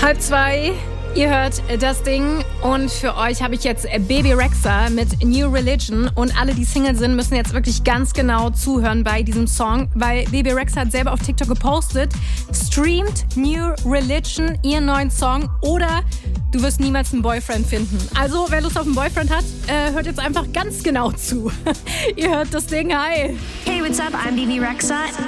1:30. Ihr hört das Ding und für euch habe ich jetzt Bebe Rexha mit New Religion und alle, die Single sind, müssen jetzt wirklich ganz genau zuhören bei diesem Song, weil Bebe Rexha hat selber auf TikTok gepostet, streamt New Religion, ihren neuen Song oder du wirst niemals einen Boyfriend finden. Also, wer Lust auf einen Boyfriend hat, hört jetzt einfach ganz genau zu. Ihr hört das Ding, hi. Hey, what's up? I'm Bebe Rexha.